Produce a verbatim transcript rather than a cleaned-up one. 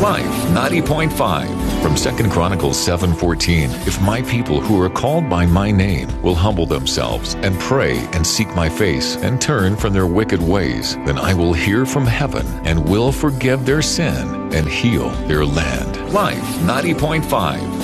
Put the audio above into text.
Life ninety point five. From Second Chronicles seven fourteen, if my people who are called by my name will humble themselves and pray and seek my face and turn from their wicked ways, then I will hear from heaven and will forgive their sin and heal their land. Life ninety point five.